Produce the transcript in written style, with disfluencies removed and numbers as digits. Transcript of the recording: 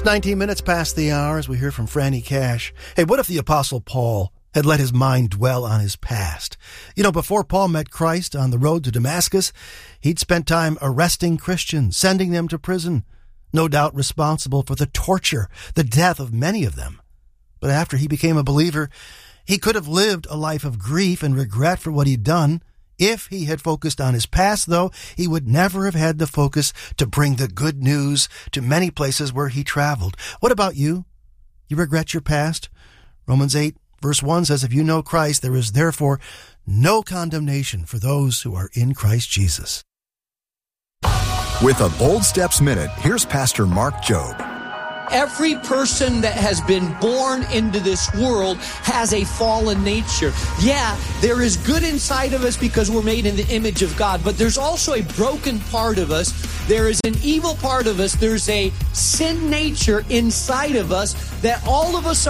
It's 19 minutes past the hour as we hear from Franny Cash. Hey, what if the Apostle Paul had let his mind dwell on his past? You know, before Paul met Christ on the road to Damascus, he'd spent time arresting Christians, sending them to prison, no doubt responsible for the torture, the death of many of them. But after he became a believer, he could have lived a life of grief and regret for what he'd done. If he had focused on his past, though, he would never have had the focus to bring the good news to many places where he traveled. What about you? You regret your past? Romans 8, verse 1 says, if you know Christ, there is therefore no condemnation for those who are in Christ Jesus. With a Bold Steps Minute, here's Pastor Mark Jobe. Every person that has been born into this world has a fallen nature. Yeah, there is good inside of us because we're made in the image of God, but there's also a broken part of us. There is an evil part of us. There's a sin nature inside of us that all of us